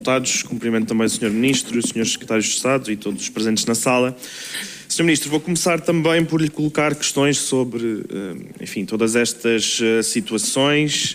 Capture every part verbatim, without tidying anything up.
Deputados, cumprimento também o senhor Ministro, os senhores Secretários de Estado e todos os presentes na sala. senhor Ministro, vou começar também por lhe colocar questões sobre, enfim, todas estas situações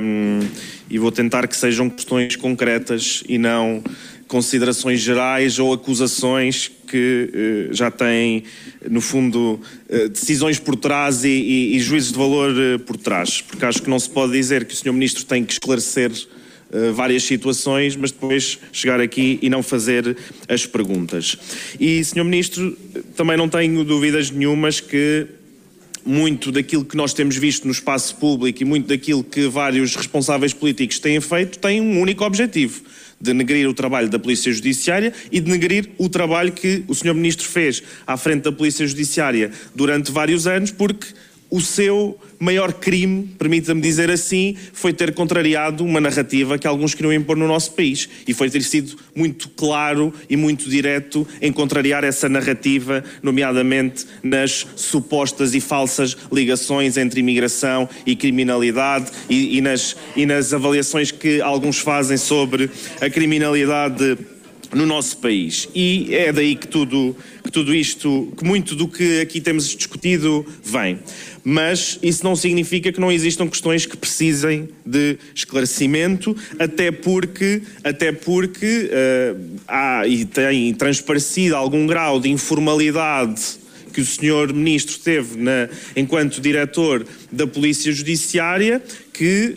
e vou tentar que sejam questões concretas e não considerações gerais ou acusações que já têm, no fundo, decisões por trás e, e, e juízos de valor por trás, porque acho que não se pode dizer que o senhor Ministro tem que esclarecer Uh, várias situações, mas depois chegar aqui e não fazer as perguntas. E, senhor Ministro, também não tenho dúvidas nenhumas que muito daquilo que nós temos visto no espaço público e muito daquilo que vários responsáveis políticos têm feito tem um único objetivo: denegrir o trabalho da Polícia Judiciária e denegrir o trabalho que o senhor Ministro fez à frente da Polícia Judiciária durante vários anos, porque o seu maior crime, permita-me dizer assim, foi ter contrariado uma narrativa que alguns queriam impor no nosso país e foi ter sido muito claro e muito direto em contrariar essa narrativa, nomeadamente nas supostas e falsas ligações entre imigração e criminalidade e, e, nas, e nas avaliações que alguns fazem sobre a criminalidade no nosso país. E é daí que tudo, que tudo isto, que muito do que aqui temos discutido vem. Mas isso não significa que não existam questões que precisem de esclarecimento, até porque, até porque uh, há e tem transparecido algum grau de informalidade que o senhor Ministro teve na, enquanto diretor da Polícia Judiciária, que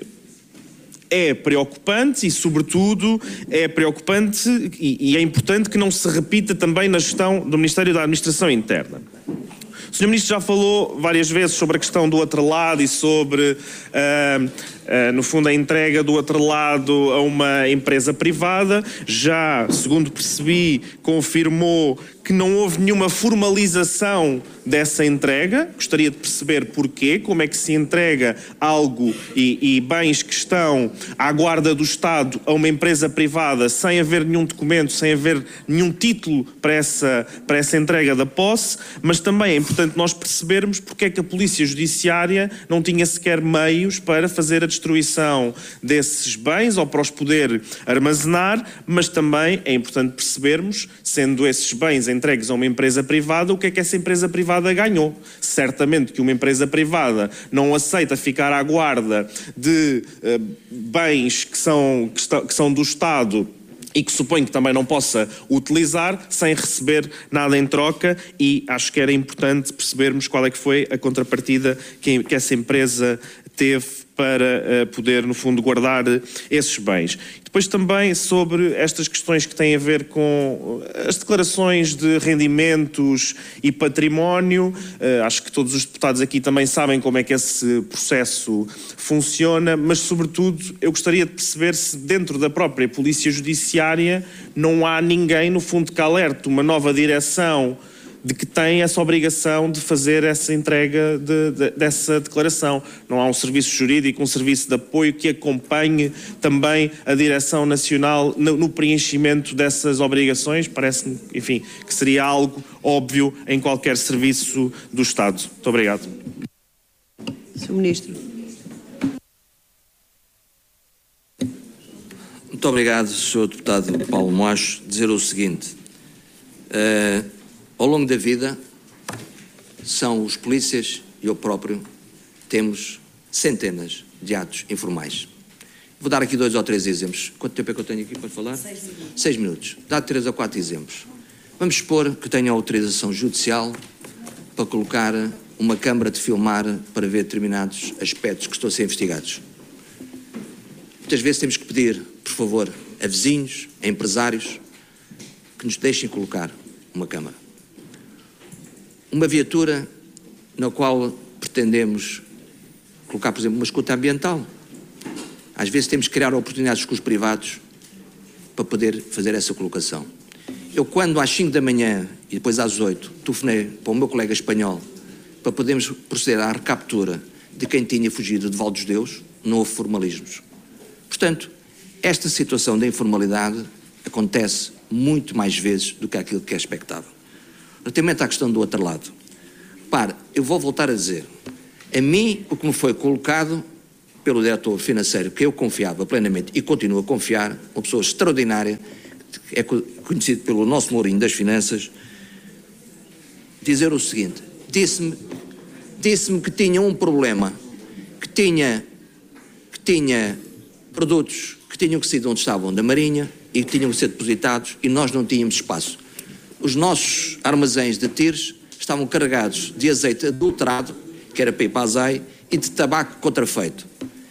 é preocupante e, sobretudo, é preocupante e, e é importante que não se repita também na gestão do Ministério da Administração Interna. O senhor Ministro já falou várias vezes sobre a questão do atrelado e sobre, uh, uh, no fundo, a entrega do atrelado a uma empresa privada. Já, segundo percebi, confirmou que não houve nenhuma formalização dessa entrega. Gostaria de perceber porquê, como é que se entrega algo e, e bens que estão à guarda do Estado a uma empresa privada sem haver nenhum documento, sem haver nenhum título para essa, para essa entrega da posse, mas também é importante nós percebermos porque é que a Polícia Judiciária não tinha sequer meios para fazer a destruição desses bens ou para os poder armazenar, mas também é importante percebermos, sendo esses bens entregues a uma empresa privada, o que é que essa empresa privada ganhou. Certamente que uma empresa privada não aceita ficar à guarda de uh, bens que são, que, está, que são do Estado e que suponho que também não possa utilizar sem receber nada em troca, e acho que era importante percebermos qual é que foi a contrapartida que, que essa empresa teve para uh, poder, no fundo, guardar uh, esses bens. Depois também sobre estas questões que têm a ver com as declarações de rendimentos e património. Uh, acho que todos os deputados aqui também sabem como é que esse processo funciona, mas, sobretudo, eu gostaria de perceber se dentro da própria Polícia Judiciária não há ninguém, no fundo, que alerte uma nova direção de que tem essa obrigação de fazer essa entrega de, de, dessa declaração. Não há um serviço jurídico, um serviço de apoio que acompanhe também a Direção Nacional no, no preenchimento dessas obrigações? Parece-me, enfim, que seria algo óbvio em qualquer serviço do Estado. Muito obrigado. senhor Ministro. Muito obrigado, senhor Deputado Paulo Moacho. Dizer o seguinte: uh, ao longo da vida, são os polícias e eu próprio temos centenas de atos informais. Vou dar aqui dois ou três exemplos. Quanto tempo é que eu tenho aqui para falar? Seis minutos. Seis minutos. Dá três ou quatro exemplos. Vamos supor que tenho autorização judicial para colocar uma câmara de filmar para ver determinados aspectos que estão a ser investigados. Muitas vezes temos que pedir, por favor, a vizinhos, a empresários, que nos deixem colocar uma câmara. Uma viatura na qual pretendemos colocar, por exemplo, uma escuta ambiental. Às vezes temos que criar oportunidades com os privados para poder fazer essa colocação. Eu, quando às cinco da manhã e depois às oito, telefonei para o meu colega espanhol para podermos proceder à recaptura de quem tinha fugido de Val dos Deus, não houve formalismos. Portanto, esta situação da informalidade acontece muito mais vezes do que aquilo que é expectável. Relativamente à questão do outro lado, para, eu vou voltar a dizer, a mim o que me foi colocado pelo diretor financeiro, que eu confiava plenamente e continuo a confiar, uma pessoa extraordinária, é conhecido pelo nosso Mourinho das Finanças, dizer o seguinte: disse-me disse-me que tinha um problema, que tinha, que tinha produtos que tinham que sair de onde estavam, da Marinha, e que tinham que ser depositados, e nós não tínhamos espaço. Os nossos armazéns de tiros estavam carregados de azeite adulterado, que era para ir para a Z A I, e de tabaco contrafeito.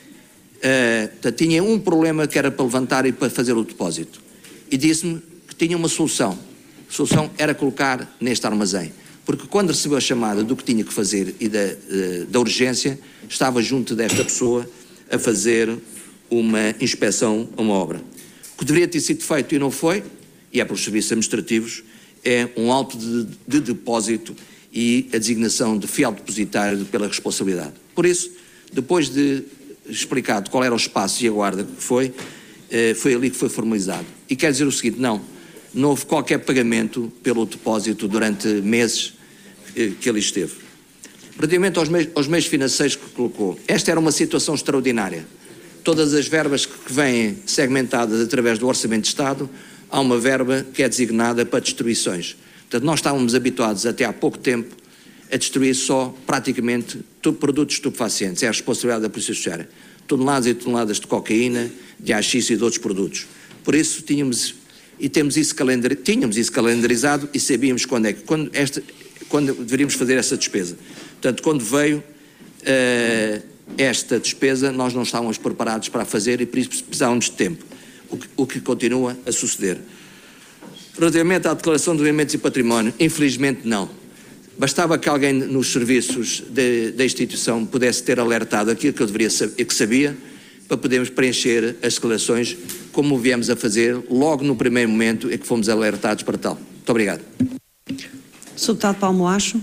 Uh, tinha um problema que era para levantar e para fazer o depósito. E disse-me que tinha uma solução. A solução era colocar neste armazém. Porque quando recebeu a chamada do que tinha que fazer e da, uh, da urgência, estava junto desta pessoa a fazer uma inspeção a uma obra. O que deveria ter sido feito e não foi, e é pelos serviços administrativos, é um auto de, de depósito e a designação de fiel depositário pela responsabilidade. Por isso, depois de explicado qual era o espaço e a guarda que foi, foi ali que foi formalizado. E quer dizer o seguinte: não, não houve qualquer pagamento pelo depósito durante meses que ali esteve. Relativamente aos meios, aos meios financeiros que colocou, esta era uma situação extraordinária. Todas as verbas que vêm segmentadas através do Orçamento de Estado, há uma verba que é designada para distribuições. Portanto, nós estávamos habituados até há pouco tempo a destruir só, praticamente, produtos estupefacientes. É a responsabilidade da Polícia Judiciária. Toneladas e toneladas de cocaína, de haxixe e de outros produtos. Por isso, tínhamos, e temos isso calendar, tínhamos isso calendarizado e sabíamos quando é que, quando, esta, quando deveríamos fazer essa despesa. Portanto, quando veio uh, esta despesa, nós não estávamos preparados para a fazer e por isso precisávamos de tempo, o que, o que continua a suceder. Relativamente à declaração de rendimentos e património, infelizmente não. Bastava que alguém nos serviços de, da instituição pudesse ter alertado aquilo que eu deveria saber, que sabia, para podermos preencher as declarações, como viemos a fazer logo no primeiro momento em que fomos alertados para tal. Muito obrigado. senhor Deputado Paulo Moacho.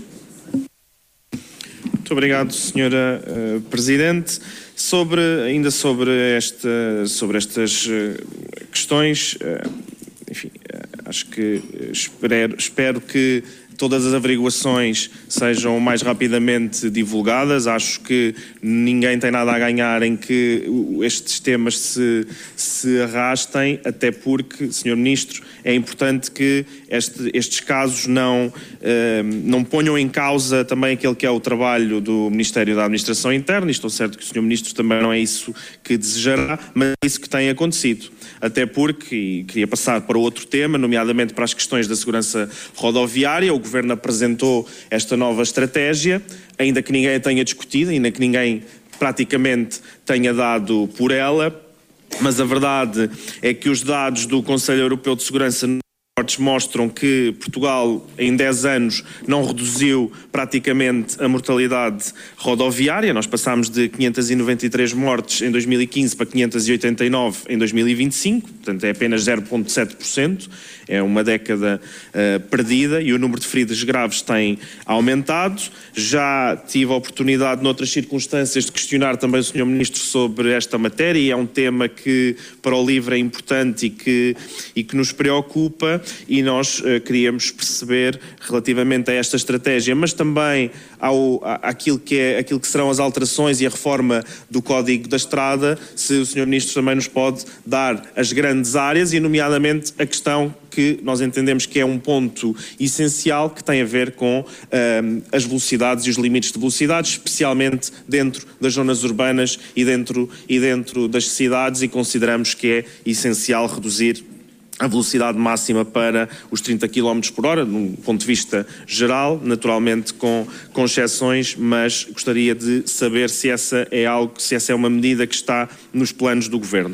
Muito obrigado, senhora uh, Presidente. Sobre, ainda sobre, esta, sobre estas uh, questões, uh, enfim, uh, acho que uh, espero, espero que todas as averiguações sejam mais rapidamente divulgadas. Acho que ninguém tem nada a ganhar em que estes temas se, se arrastem, até porque, senhor Ministro, é importante que este, estes casos não, eh, não ponham em causa também aquele que é o trabalho do Ministério da Administração Interna. E estou certo que o senhor Ministro também não é isso que desejará, mas é isso que tem acontecido. Até porque, e queria passar para outro tema, nomeadamente para as questões da segurança rodoviária, o Governo apresentou esta nova estratégia, ainda que ninguém a tenha discutido, ainda que ninguém praticamente tenha dado por ela, mas a verdade é que os dados do Conselho Europeu de Segurança mostram que Portugal em dez anos não reduziu praticamente a mortalidade rodoviária. Nós passámos de quinhentas e noventa e três mortes em dois mil e quinze para quinhentas e oitenta e nove em dois mil e vinte e cinco, portanto é apenas zero vírgula sete por cento, é uma década uh, perdida, e o número de feridos graves tem aumentado. Já tive a oportunidade noutras circunstâncias de questionar também o senhor Ministro sobre esta matéria, e é um tema que para o LIVRE é importante e que, e que nos preocupa. E nós uh, queríamos perceber, relativamente a esta estratégia, mas também ao, à, àquilo, que é, àquilo que serão as alterações e a reforma do Código da Estrada, se o senhor Ministro também nos pode dar as grandes áreas e, nomeadamente, a questão que nós entendemos que é um ponto essencial, que tem a ver com uh, as velocidades e os limites de velocidades, especialmente dentro das zonas urbanas e dentro, e dentro das cidades, e consideramos que é essencial reduzir a velocidade máxima para os trinta quilómetros por hora, de um ponto de vista geral, naturalmente com, com exceções, mas gostaria de saber se essa é algo, se essa é uma medida que está nos planos do Governo.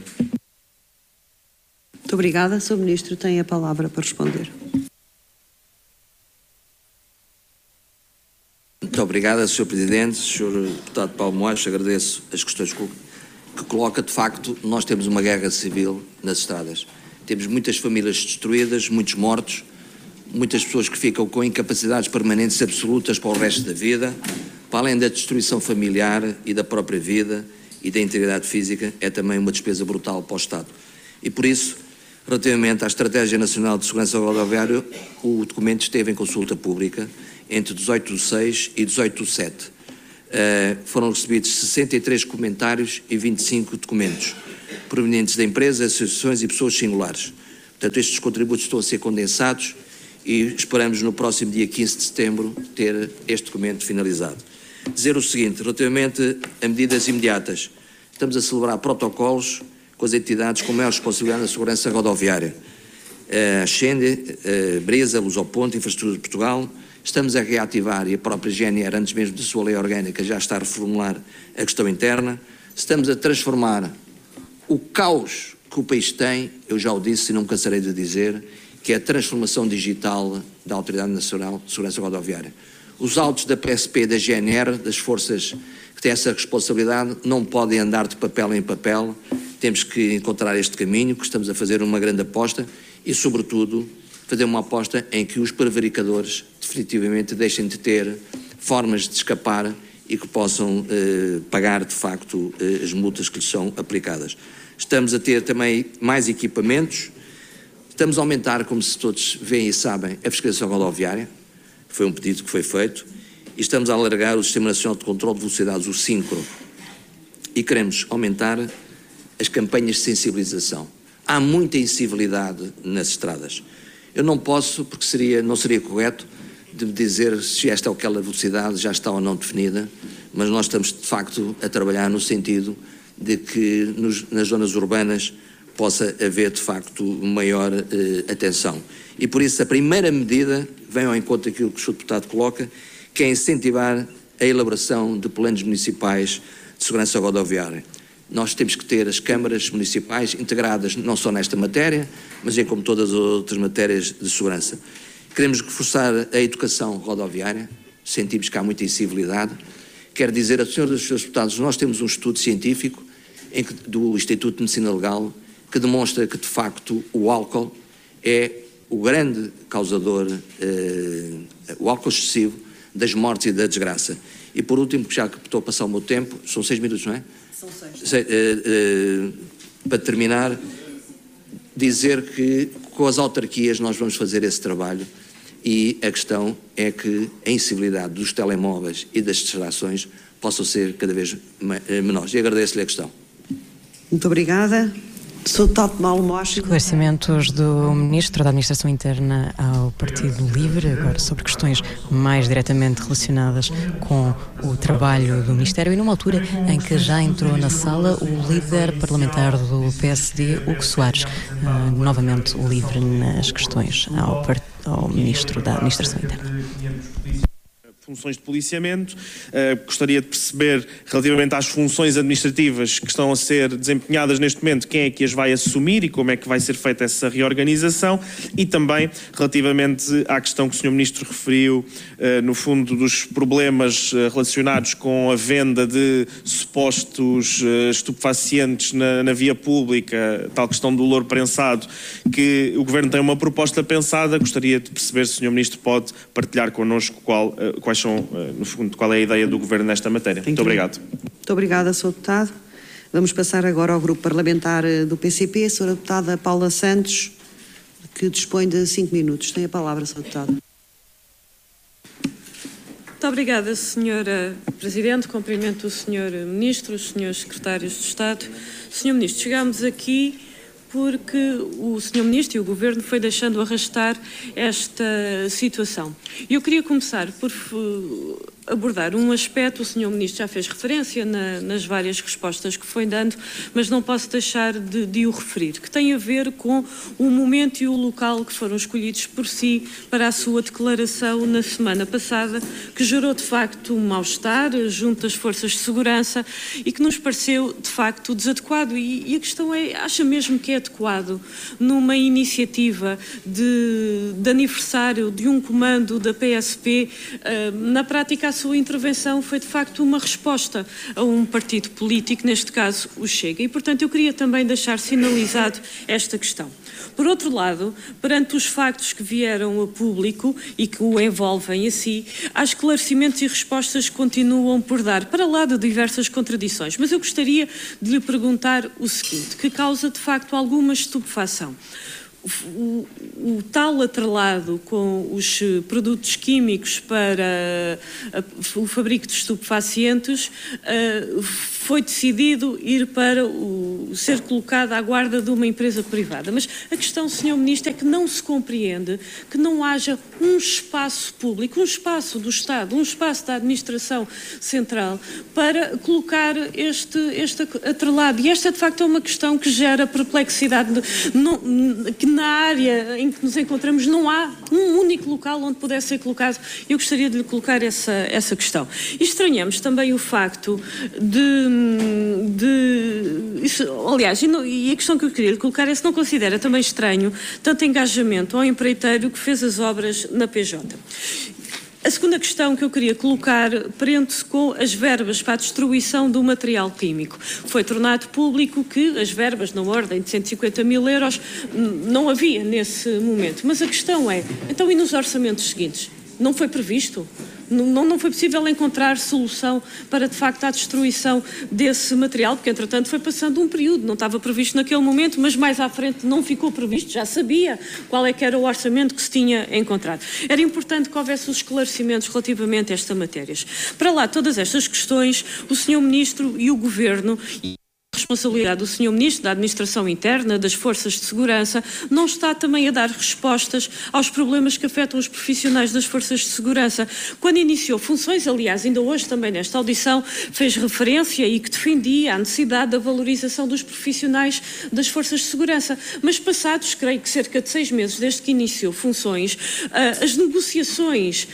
Muito obrigada. senhor Ministro tem a palavra para responder. Muito obrigada, senhor Presidente. senhor Deputado Paulo Moacho, agradeço as questões que coloca. De facto, nós temos uma guerra civil nas estradas. Temos muitas famílias destruídas, muitos mortos, muitas pessoas que ficam com incapacidades permanentes absolutas para o resto da vida, para além da destruição familiar e da própria vida e da integridade física, é também uma despesa brutal para o Estado. E por isso, relativamente à Estratégia Nacional de Segurança Rodoviária, o documento esteve em consulta pública entre dezoito de seis e dezoito de sete. Uh, foram recebidos sessenta e três comentários e vinte e cinco documentos, provenientes de empresas, associações e pessoas singulares. Portanto, estes contributos estão a ser condensados e esperamos no próximo dia quinze de setembro ter este documento finalizado. Dizer o seguinte, relativamente a medidas imediatas, estamos a celebrar protocolos com as entidades com maior responsabilidade na segurança rodoviária. A Ascende, a Brisa, Lusoponte, Infraestrutura de Portugal. Estamos a reativar, e a própria G N R, antes mesmo da sua lei orgânica, já está a reformular a questão interna. Estamos a transformar o caos que o país tem, eu já o disse e não me cansarei de dizer, que é a transformação digital da Autoridade Nacional de Segurança Rodoviária. Os autos da P S P e da G N R, das forças que têm essa responsabilidade, não podem andar de papel em papel. Temos que encontrar este caminho, que estamos a fazer uma grande aposta e, sobretudo, fazer uma aposta em que os prevaricadores definitivamente deixem de ter formas de escapar e que possam eh, pagar, de facto, eh, as multas que lhes são aplicadas. Estamos a ter também mais equipamentos, estamos a aumentar, como se todos veem e sabem, a fiscalização rodoviária, foi um pedido que foi feito, e estamos a alargar o Sistema Nacional de Controlo de Velocidades, o SINCRO, e queremos aumentar as campanhas de sensibilização. Há muita incivilidade nas estradas. Eu não posso, porque seria, não seria correto, de dizer se esta ou aquela velocidade já está ou não definida, mas nós estamos, de facto, a trabalhar no sentido de que nos, nas zonas urbanas possa haver, de facto, maior eh, atenção. E por isso a primeira medida vem ao encontro daquilo que o senhor Deputado coloca, que é incentivar a elaboração de planos municipais de segurança rodoviária. Nós temos que ter as câmaras municipais integradas não só nesta matéria, mas em como todas as outras matérias de segurança. Queremos reforçar a educação rodoviária, sentimos que há muita incivilidade. Quero dizer a senhores e aos senhores deputados, nós temos um estudo científico em que, do Instituto de Medicina Legal que demonstra que, de facto, o álcool é o grande causador, eh, o álcool excessivo, das mortes e da desgraça. E, por último, já que estou a passar o meu tempo, são seis minutos, não é? São seis. Se, eh, eh, para terminar, dizer que com as autarquias nós vamos fazer esse trabalho e a questão é que a incivilidade dos telemóveis e das distrações possam ser cada vez menores. E agradeço-lhe a questão. Muito obrigada. Sou Deputado Paulo Moacho. Esclarecimentos do Ministro da Administração Interna ao Partido Livre, agora sobre questões mais diretamente relacionadas com o trabalho do Ministério e numa altura em que já entrou na sala o líder parlamentar do P S D, Hugo Soares, uh, novamente livre nas questões ao, ao Ministro da Administração Interna. Funções de policiamento. Uh, gostaria de perceber, relativamente às funções administrativas que estão a ser desempenhadas neste momento, quem é que as vai assumir e como é que vai ser feita essa reorganização, e também relativamente à questão que o senhor Ministro referiu, uh, no fundo, dos problemas uh, relacionados com a venda de supostos uh, estupefacientes na, na via pública, tal questão do louro prensado, que o Governo tem uma proposta pensada. Gostaria de perceber se o senhor Ministro pode partilhar connosco qual, uh, quais são, no fundo, qual é a ideia do Governo nesta matéria. Muito obrigado. Muito obrigada, senhor Deputado. Vamos passar agora ao Grupo Parlamentar do P C P, a senhora Deputada Paula Santos, que dispõe de cinco minutos. Tem a palavra, senhor Deputado. Muito obrigada, senhora Presidente. Cumprimento o senhor Ministro, os senhores Secretários de Estado. senhor Ministro, chegámos aqui porque o senhor Ministro e o Governo foi deixando arrastar esta situação. E eu queria começar por abordar um aspecto, o senhor Ministro já fez referência na, nas várias respostas que foi dando, mas não posso deixar de, de o referir, que tem a ver com o momento e o local que foram escolhidos por si para a sua declaração na semana passada, que gerou de facto um mal-estar junto às forças de segurança e que nos pareceu de facto desadequado. E, e a questão é, acha mesmo que é adequado numa iniciativa de, de aniversário de um comando da P S P, uh, na prática a sua intervenção foi de facto uma resposta a um partido político, neste caso o Chega, e portanto eu queria também deixar sinalizado esta questão. Por outro lado, perante os factos que vieram a público e que o envolvem a si, há esclarecimentos e respostas que continuam por dar, para lá de diversas contradições, mas eu gostaria de lhe perguntar o seguinte, que causa de facto alguma estupefação. o, o tal atrelado com os produtos químicos para a, o fabrico de estupefacientes uh, foi decidido ir para o, ser colocado à guarda de uma empresa privada. Mas a questão, senhor Ministro, é que não se compreende que não haja um espaço público, um espaço do Estado, um espaço da Administração Central para colocar este, este atrelado. E esta, de facto, é uma questão que gera perplexidade. Não, que na área em que nos encontramos não há um único local onde pudesse ser colocado. Eu gostaria de lhe colocar essa, essa questão. E estranhamos também o facto de... de isso, aliás, e, não, e a questão que eu queria lhe colocar é se não considera também estranho tanto engajamento ao empreiteiro que fez as obras na P J. A segunda questão que eu queria colocar prende-se com as verbas para a destruição do material químico. Foi tornado público que as verbas na ordem de cento e cinquenta mil euros não havia nesse momento. Mas a questão é, então e nos orçamentos seguintes? Não foi previsto? Não, não foi possível encontrar solução para, de facto, a destruição desse material, porque, entretanto, foi passando um período, não estava previsto naquele momento, mas mais à frente não ficou previsto, já sabia qual é que era o orçamento que se tinha encontrado. Era importante que houvesse os esclarecimentos relativamente a estas matérias. Para lá, todas estas questões, o senhor Ministro e o Governo... A responsabilidade do senhor Ministro da Administração Interna, das Forças de Segurança, não está também a dar respostas aos problemas que afetam os profissionais das Forças de Segurança. Quando iniciou funções, aliás, ainda hoje também nesta audição, fez referência e que defendia a necessidade da valorização dos profissionais das Forças de Segurança. Mas passados, creio que cerca de seis meses desde que iniciou funções, as negociações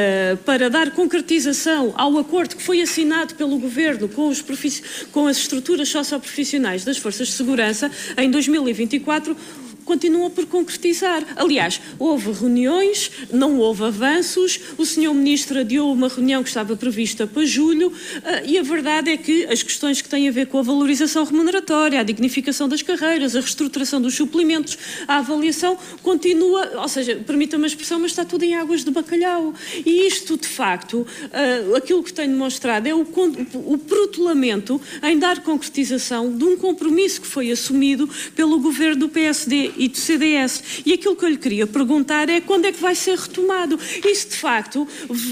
para dar concretização ao acordo que foi assinado pelo Governo com, os com as estruturas sociais profissionais das Forças de Segurança em dois mil e vinte e quatro continuam por concretizar. Aliás, houve reuniões, não houve avanços, o senhor Ministro adiou uma reunião que estava prevista para julho e a verdade é que as questões que têm a ver com a valorização remuneratória, a dignificação das carreiras, a reestruturação dos suprimentos, a avaliação continua, ou seja, permita-me a expressão, mas está tudo em águas de bacalhau. E isto, de facto, aquilo que tenho demonstrado é o, o protelamento em dar concretização de um compromisso que foi assumido pelo Governo do P S D e do C D S. E aquilo que eu lhe queria perguntar é quando é que vai ser retomado. E se de facto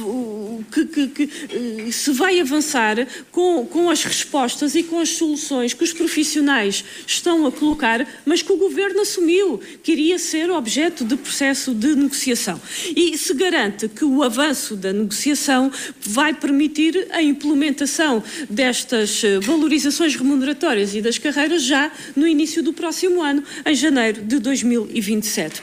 que, que, que, se vai avançar com, com as respostas e com as soluções que os profissionais estão a colocar, mas que o Governo assumiu que iria ser objeto de processo de negociação. E se garante que o avanço da negociação vai permitir a implementação destas valorizações remuneratórias e das carreiras já no início do próximo ano, em janeiro de dois mil e vinte e sete.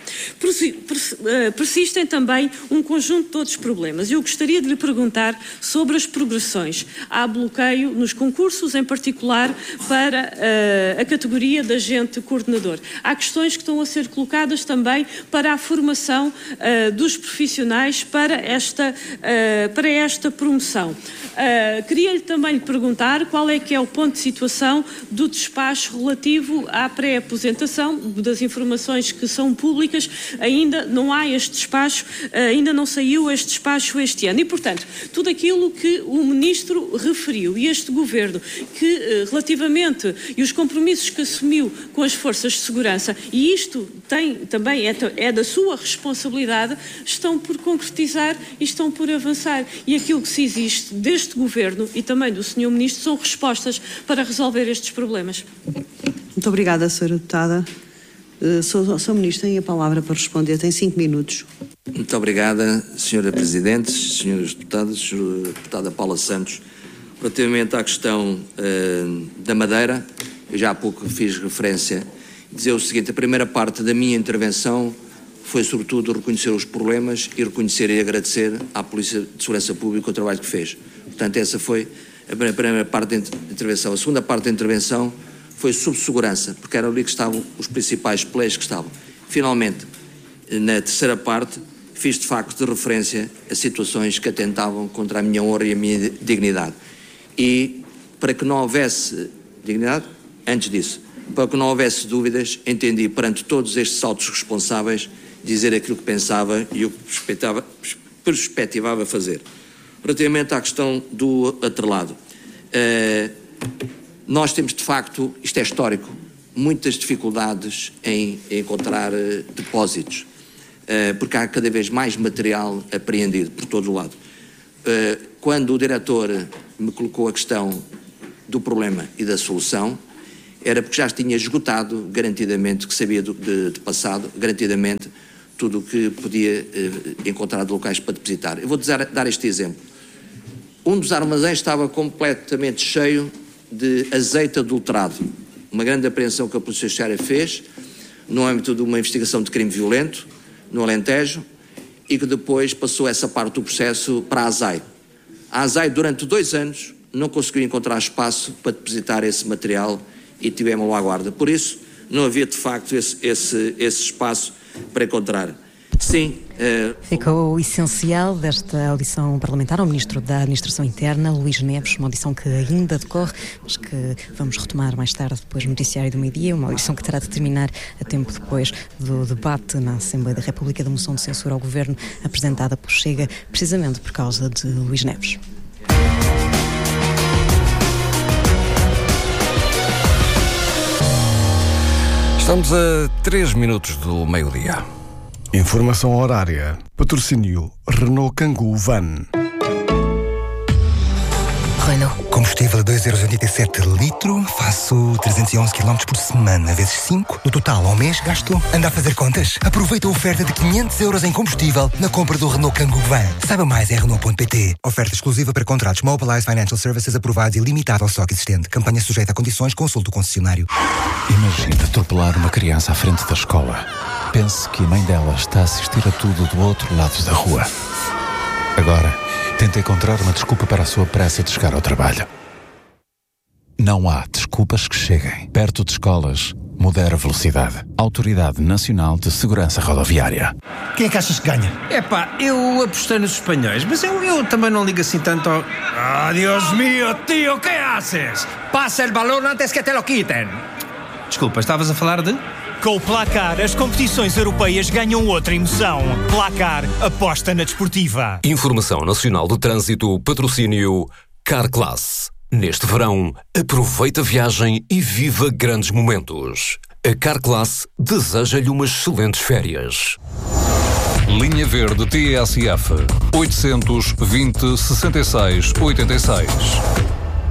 Persistem também um conjunto de outros problemas. Eu gostaria de lhe perguntar sobre as progressões. Há bloqueio nos concursos, em particular para uh, a categoria de agente coordenador. Há questões que estão a ser colocadas também para a formação uh, dos profissionais para esta, uh, para esta promoção. Uh, Queria-lhe também lhe perguntar qual é que é o ponto de situação do despacho relativo à pré-aposentação das informações que são públicas. Ainda não há este despacho, ainda não saiu este despacho este ano. E, portanto, tudo aquilo que o Ministro referiu e este Governo, que relativamente, e os compromissos que assumiu com as Forças de Segurança, e isto tem, também é, é da sua responsabilidade, estão por concretizar e estão por avançar. E aquilo que se existe deste Governo e também do senhor Ministro são respostas para resolver estes problemas. Muito obrigada, senhora Deputada. Uh, Sr. Ministro, tem a palavra para responder. Tem cinco minutos. Muito obrigada, senhora Presidente, senhoras Deputadas, senhora Deputada Paula Santos. Relativamente à questão uh, da Madeira, eu já há pouco fiz referência, dizer o seguinte: a primeira parte da minha intervenção foi sobretudo reconhecer os problemas e reconhecer e agradecer à Polícia de Segurança Pública o trabalho que fez. Portanto, essa foi a primeira parte da intervenção. A segunda parte da intervenção foi sobre segurança, porque era ali que estavam os principais players que estavam. Finalmente, na terceira parte, fiz de facto de referência a situações que atentavam contra a minha honra e a minha dignidade. E para que não houvesse dignidade, antes disso, para que não houvesse dúvidas, entendi perante todos estes altos responsáveis dizer aquilo que pensava e o que perspectivava, perspectivava fazer. Relativamente à questão do atrelado, uh, nós temos de facto, isto é histórico, muitas dificuldades em encontrar uh, depósitos, uh, porque há cada vez mais material apreendido por todo o lado. Uh, quando o diretor me colocou a questão do problema e da solução, era porque já tinha esgotado garantidamente, que sabia do, de, de passado, garantidamente tudo o que podia uh, encontrar de locais para depositar. Eu vou dizer, dar este exemplo. Um dos armazéns estava completamente cheio de azeite adulterado. Uma grande apreensão que a Polícia Judiciária fez no âmbito de uma investigação de crime violento no Alentejo e que depois passou essa parte do processo para a ASAI. A ASAI durante dois anos não conseguiu encontrar espaço para depositar esse material e tivemos à guarda. Por isso não havia de facto esse, esse, esse espaço para encontrar. Sim. Uh... Fica o essencial desta audição parlamentar ao Ministro da Administração Interna, Luís Neves, uma audição que ainda decorre, mas que vamos retomar mais tarde, depois do noticiário do meio-dia, uma audição que terá de terminar a tempo depois do debate na Assembleia da República da moção de censura ao Governo apresentada por Chega, precisamente por causa de Luís Neves. Estamos a três minutos do meio-dia. Informação horária. Patrocínio Renault Kangoo Van. Renault. Combustível a dois euros e oitenta e sete litro. Faço trezentos e onze quilómetros por semana, vezes cinco. No total, ao mês, gasto. Anda a fazer contas? Aproveita a oferta de quinhentos euros em combustível na compra do Renault Kangoo Van. Saiba mais em Renault ponto pt. Oferta exclusiva para contratos Mobilize Financial Services aprovados e limitado ao estoque existente. Campanha sujeita a condições. Consulte o concessionário. Imagine atropelar uma criança à frente da escola. Pense que a mãe dela está a assistir a tudo do outro lado da rua. Agora, tenta encontrar uma desculpa para a sua pressa de chegar ao trabalho. Não há desculpas que cheguem. Perto de escolas, modera a velocidade. Autoridade Nacional de Segurança Rodoviária. Quem é que achas que ganha? Epá, eu apostei nos espanhóis, mas eu, eu também não ligo assim tanto ao... Ah, Dios mío, tío, ¿qué haces? Passa el balón antes que te lo quiten. Desculpa, estavas a falar de... Com o Placar, as competições europeias ganham outra emoção. Placar, aposta na desportiva. Informação Nacional do Trânsito, patrocínio Carclass. Neste verão, aproveita a viagem e viva grandes momentos. A Carclass deseja-lhe umas excelentes férias. Linha Verde T S F oitocentos, vinte, sessenta e seis, oitenta e seis.